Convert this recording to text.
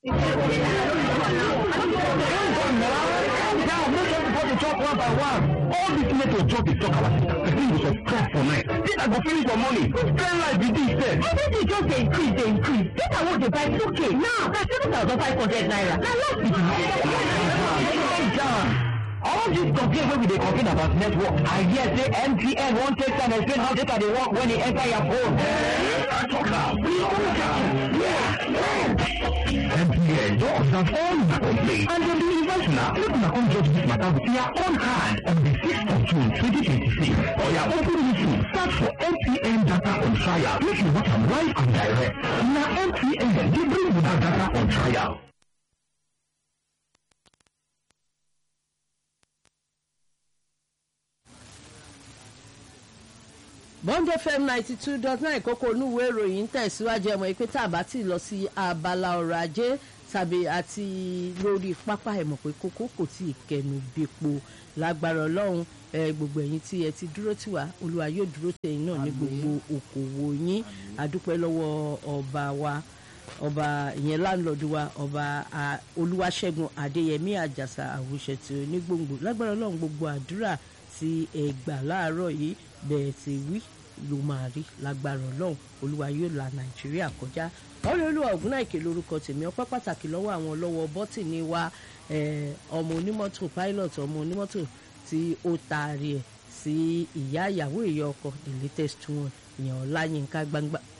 Talk one by one. All this network job is talk about the thing you subscribe for night. Then I go finish your money. Spend life with this then. Everything just dey increase, dey increase. Then I want to buy 2K. Now, that's 7,500 naira. Now, let's begin. All this complaint wey we dey complain about network, I hear say MTN wan take time explain how data dey work when e enter your phone. MTN don observe all the complaints and dem dey invite una make una come judge this matter with your own hand on the 6th of June 2026. Oya open YouTube, search for MTN data on trial. Make you watch am live and direct. Na MTN dey bring una data on trial. Bond FM 92.9 kókó onúwé ìròyìn tẹ̀síwájú ẹ̀mọ́ ìpín tàbá tí lọ sí abala ọrọ̀ ajé tàbí àti lórí pápá ẹ̀mọ́ pé kókó kò tí ì kẹnu bípo lágbára ọlọ́run gbogbo ẹ̀yin tí ẹ ti dúró tì wá olúwa yóò dúró tẹ̀yin náà ní gbogbo òkòwò yín àdúpẹ́ lọ́wọ́ ọba wa ọba ìyẹn láńlọ́ọ̀dù wa ọba olúwaṣẹ́gun adéyẹmí àjàsà àwùṣẹ tí ó ní gbòǹgbò lágbára ọlọ́run gbogbo àdúrà tí ẹ gbà láàárọ̀ yìí bẹ́ẹ̀ ti wí ló máa rí lágbára ọlọ́run olúwa yóò la nàìjíríà kọjá ọ̀rẹ́ olúwa ògúnnáìkè lórúkọ tèmi ọpẹ́ pàtàkì lọ́wọ́ àwọn lọ́wọ́ bọ́tìnì wa ọmọ onímọ́tò pilot ọmọ onímọ́tò tí ó taari ẹ̀ sí ìyá ìyàwó ìyá ọkọ the latest one ìyẹn ọláyínká gbangba